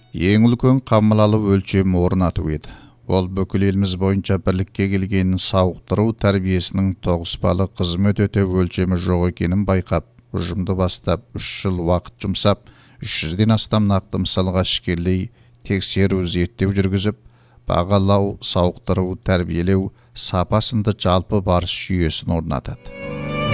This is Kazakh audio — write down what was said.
ең үлкен қамылалы өлчем орнату еді. Ол бүкіл еліміз бойынша бірлікке келгенін сауықтыру тәрбиесінің тоғыспалы қызмет өтеу өлчемі жоқ екенін байқап, ұжымды бастап 3 жыл уақыт жұмсап, 300-ден астам нақты мысалға ішкерлей тексеру, зерттеу жүргізіп, бағалау, сауықтыру, тәрбиелеу, сапа сынды жалпы барыс жүйесін орнатады.